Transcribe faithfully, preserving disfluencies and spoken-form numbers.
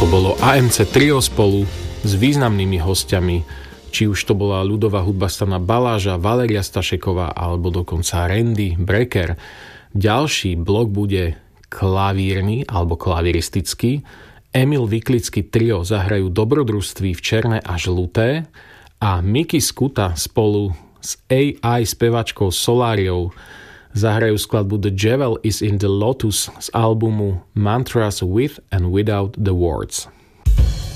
To bolo á em cé Trio spolu s významnými hostiami, či už to bola ľudová hudba Stana Baláža, Valeria Stašeková alebo dokonca Randy Brecker. Ďalší blok bude klavírny alebo klaviristický. Emil Viklický Trio zahrajú Dobrodružství v černé a žluté a Miki Skuta spolu s á í spevačkou Soláriou zahrajú skladbu The Jewel is in the Lotus z albumu Mantras with and Without the Words.